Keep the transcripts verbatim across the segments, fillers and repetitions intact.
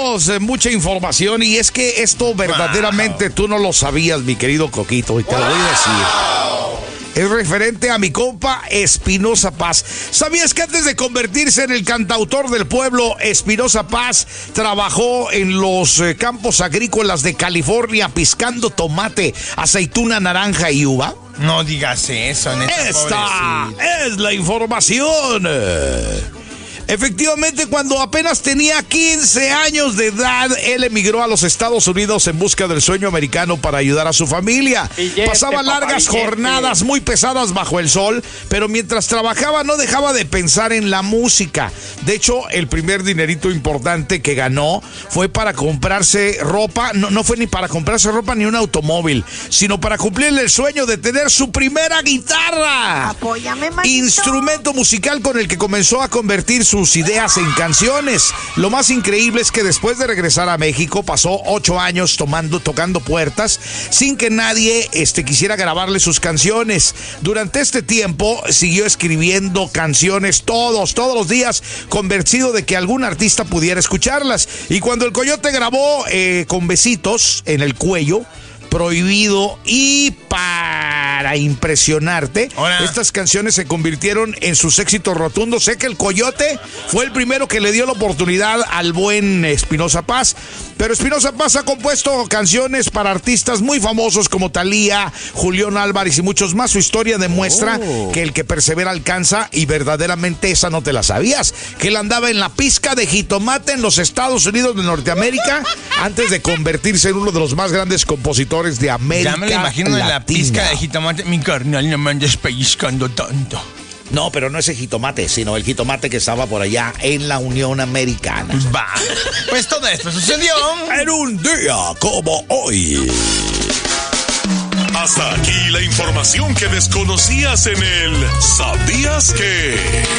tenemos eh, mucha información y es que esto verdaderamente wow. tú no lo sabías, mi querido Coquito, y te wow. lo voy a decir. Es referente a mi compa Espinoza Paz. ¿Sabías que antes de convertirse en el cantautor del pueblo, Espinoza Paz trabajó en los eh, campos agrícolas de California piscando tomate, aceituna, naranja y uva? No digas eso, neta. Esta pobrecita. Es la información. Efectivamente, cuando apenas tenía quince años de edad, él emigró a los Estados Unidos en busca del sueño americano para ayudar a su familia. Billete, Pasaba largas papá, jornadas muy pesadas bajo el sol, pero mientras trabajaba no dejaba de pensar en la música. De hecho, el primer dinerito importante que ganó fue para comprarse ropa. No, no fue ni para comprarse ropa ni un automóvil, sino para cumplirle el sueño de tener su primera guitarra. Apóyame, manito. Instrumento musical con el que comenzó a convertir su sus ideas en canciones. Lo más increíble es que después de regresar a México pasó ocho años tomando, tocando puertas sin que nadie este, quisiera grabarle sus canciones. Durante este tiempo siguió escribiendo canciones todos, todos los días, convencido de que algún artista pudiera escucharlas. Y cuando el Coyote grabó eh, Con Besitos en el Cuello, Prohibido y Para Impresionarte, Hola. estas canciones se convirtieron en sus éxitos rotundos. Sé que el Coyote fue el primero que le dio la oportunidad al buen Espinoza Paz, pero Espinoza Paz ha compuesto canciones para artistas muy famosos como Thalía, Julián Álvarez y muchos más. Su historia demuestra oh. que el que persevera alcanza, y verdaderamente esa no te la sabías, que él andaba en la pizca de jitomate en los Estados Unidos de Norteamérica antes de convertirse en uno de los más grandes compositores de América. Ya me lo imagino Latina. En la pizca de jitomate. Mi carnal, no me andes pellizcando tanto. No, pero no ese jitomate, sino el jitomate que estaba por allá en la Unión Americana. Va. Pues todo esto sucedió en un día como hoy. Hasta aquí la información que desconocías en el ¿Sabías que?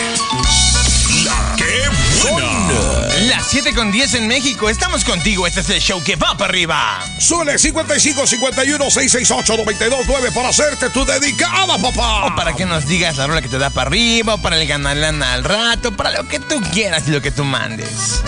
La que buena. Las siete con diez en México. Estamos contigo. Este es el show que va para arriba. Suele cincuenta y cinco, cincuenta y uno, seiscientos sesenta y ocho, noventa y dos nueve para hacerte tu dedicada, papá. O para que nos digas la rola que te da para arriba, o para el ganar lana al rato, para lo que tú quieras y lo que tú mandes.